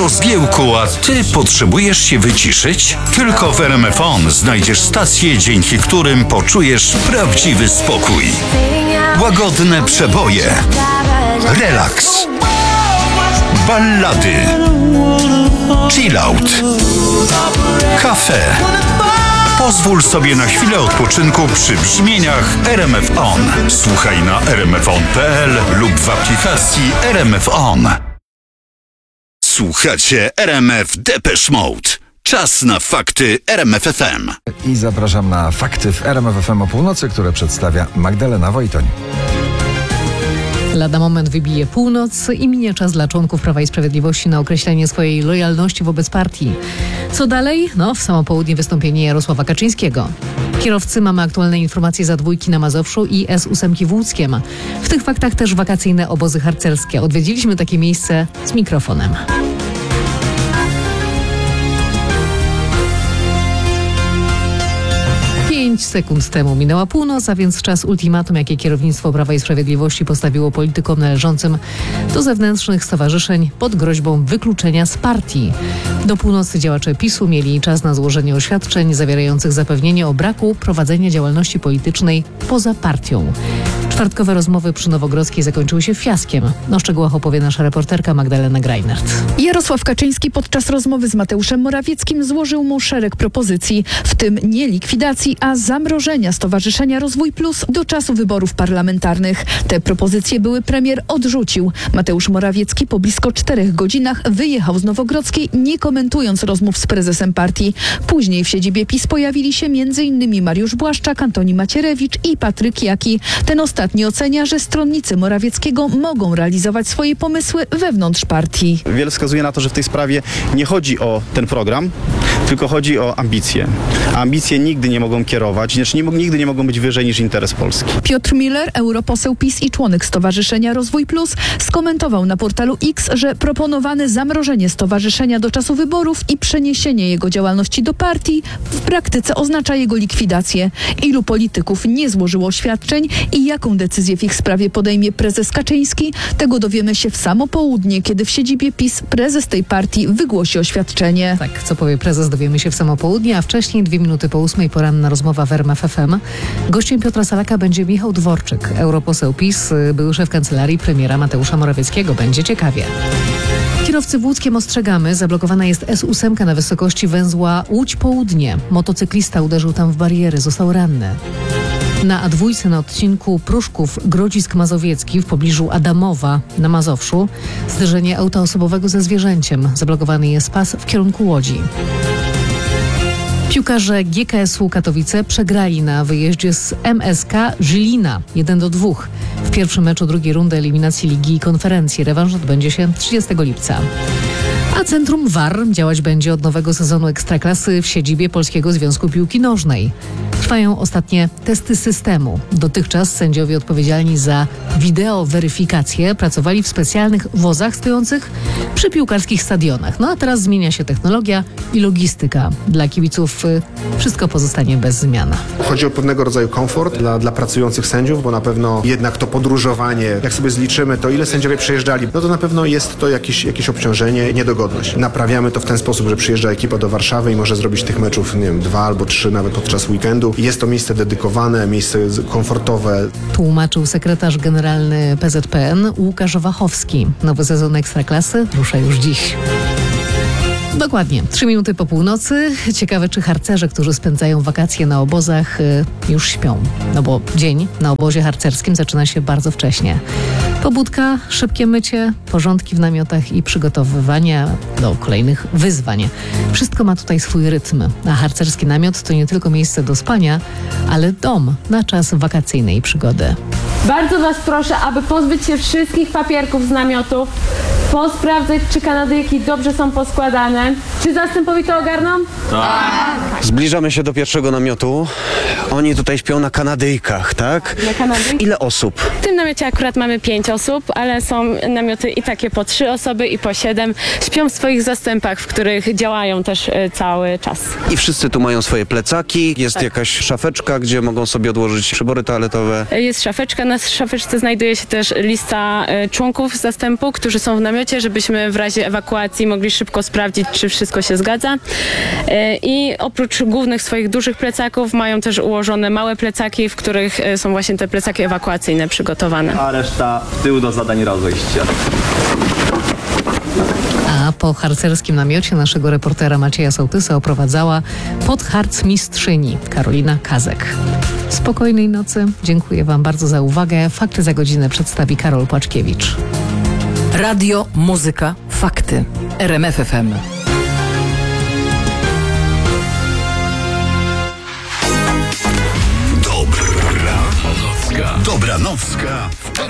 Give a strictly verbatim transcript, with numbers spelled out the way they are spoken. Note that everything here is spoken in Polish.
do zgiełku, a ty potrzebujesz się wyciszyć? Tylko w R M F On znajdziesz stacje, dzięki którym poczujesz prawdziwy spokój. Łagodne przeboje, relaks, ballady, chillout, kafe. Pozwól sobie na chwilę odpoczynku przy brzmieniach R M F On. Słuchaj na r m f on kropka p l lub w aplikacji R M F On. Słuchacie R M F Depeche Mode. Czas na fakty R M F F M. I zapraszam na fakty w R M F F M o północy, które przedstawia Magdalena Wojtoń. Lada moment wybije północ i minie czas dla członków Prawa i Sprawiedliwości na określenie swojej lojalności wobec partii. Co dalej? No, w samo południe wystąpienie Jarosława Kaczyńskiego. Kierowcy mamy aktualne informacje za dwójki na Mazowszu i S osiem w Łódzkiem. W tych faktach też wakacyjne obozy harcerskie. Odwiedziliśmy takie miejsce z mikrofonem. Pięć sekund temu minęła północ, a więc czas ultimatum, jakie kierownictwo Prawa i Sprawiedliwości postawiło politykom należącym do zewnętrznych stowarzyszeń pod groźbą wykluczenia z partii. Do północy działacze PiSu mieli czas na złożenie oświadczeń zawierających zapewnienie o braku prowadzenia działalności politycznej poza partią. Czwartkowe rozmowy przy Nowogrodzkiej zakończyły się fiaskiem. O szczegółach opowie nasza reporterka Magdalena Greinert. Jarosław Kaczyński podczas rozmowy z Mateuszem Morawieckim złożył mu szereg propozycji, w tym nie likwidacji, a zamrożenia Stowarzyszenia Rozwój Plus do czasu wyborów parlamentarnych. Te propozycje były premier odrzucił. Mateusz Morawiecki po blisko czterech godzinach wyjechał z Nowogrodzkiej, nie komentując rozmów z prezesem partii. Później w siedzibie PiS pojawili się między innymi Mariusz Błaszczak, Antoni Macierewicz i Patryk Jaki. Ten ostatni ocenia, że stronnicy Morawieckiego mogą realizować swoje pomysły wewnątrz partii. Wiele wskazuje na to, że w tej sprawie nie chodzi o ten program, tylko chodzi o ambicje. A ambicje nigdy nie mogą kierować, znaczy nigdy nie mogą być wyżej niż interes Polski. Piotr Miller, europoseł PiS i członek Stowarzyszenia Rozwój Plus, skomentował na portalu X, że proponowane zamrożenie stowarzyszenia do czasu wyborów i przeniesienie jego działalności do partii w praktyce oznacza jego likwidację. Ilu polityków nie złożyło oświadczeń i jaką decyzję w ich sprawie podejmie prezes Kaczyński, tego dowiemy się w samo południe, kiedy w siedzibie PiS prezes tej partii wygłosi oświadczenie. Tak, co powie prezes, dowiemy się w samo południe, a wcześniej dwie minuty po ósmej poranna rozmowa w R M F F M. Gościem Piotra Salaka będzie Michał Dworczyk, europoseł PiS, były szef kancelarii premiera Mateusza Morawieckiego. Będzie ciekawie. Kierowcy w Łódzkiem ostrzegamy, zablokowana jest S osiem na wysokości węzła Łódź Południe. Motocyklista uderzył tam w bariery, został ranny. Na A dwa na odcinku Pruszków-Grodzisk Mazowiecki w pobliżu Adamowa na Mazowszu zderzenie auta osobowego ze zwierzęciem. Zablokowany jest pas w kierunku Łodzi. Piłkarze G K S U Katowice przegrali na wyjeździe z M S K Żylina jeden do dwóch. W pierwszym meczu drugiej rundy eliminacji Ligi i Konferencji. Rewanż odbędzie się trzydziestego lipca. A Centrum V A R działać będzie od nowego sezonu Ekstraklasy w siedzibie Polskiego Związku Piłki Nożnej. Trwają ostatnie testy systemu. Dotychczas sędziowie odpowiedzialni za wideoweryfikację pracowali w specjalnych wozach stojących przy piłkarskich stadionach. No a teraz zmienia się technologia i logistyka. Dla kibiców wszystko pozostanie bez zmian. Chodzi o pewnego rodzaju komfort dla, dla pracujących sędziów, bo na pewno jednak to podróżowanie, jak sobie zliczymy, to ile sędziowie przyjeżdżali, no to na pewno jest to jakieś, jakieś obciążenie, niedogodność. Naprawiamy to w ten sposób, że przyjeżdża ekipa do Warszawy i może zrobić tych meczów, nie wiem, dwa albo trzy nawet podczas weekendu. Jest to miejsce dedykowane, miejsce komfortowe. Tłumaczył sekretarz generalny P Z P N Łukasz Wachowski. Nowy sezon Ekstraklasy rusza już dziś. Dokładnie, trzy minuty po północy. Ciekawe, czy harcerze, którzy spędzają wakacje na obozach, y, już śpią. No bo dzień na obozie harcerskim zaczyna się bardzo wcześnie. Pobudka, szybkie mycie, porządki w namiotach i przygotowywanie do kolejnych wyzwań. Wszystko ma tutaj swój rytm. A harcerski namiot to nie tylko miejsce do spania, ale dom na czas wakacyjnej przygody. Bardzo Was proszę, aby pozbyć się wszystkich papierków z namiotów, posprawdzać, czy kanadyjki dobrze są poskładane, czy Czy zastępowi to ogarną? Zbliżamy się do pierwszego namiotu. Oni tutaj śpią na Kanadyjkach, tak? Na Kanady? Ile osób? W tym namiocie akurat mamy pięć osób, ale są namioty i takie po trzy osoby i po siedem. Śpią w swoich zastępach, w których działają też y, cały czas. I wszyscy tu mają swoje plecaki. Jest jakaś szafeczka, gdzie mogą sobie odłożyć przybory toaletowe. Jest szafeczka, na szafeczce znajduje się też lista y, członków zastępu, którzy są w namiocie, żebyśmy w razie ewakuacji mogli szybko sprawdzić, czy wszystko się zgadza. Y, I oprócz głównych swoich dużych plecaków mają też ułożone małe plecaki, w których y, są właśnie te plecaki ewakuacyjne przygotowane. A reszta w tył do zadań rozejścia. A po harcerskim namiocie naszego reportera Macieja Sołtysa oprowadzała podharcmistrzyni Karolina Kazek. Spokojnej nocy. Dziękuję Wam bardzo za uwagę. Fakty za godzinę przedstawi Karol Płaczkiewicz. Radio, muzyka, fakty. R M F F M. Dobra nocka. Dobra nocka.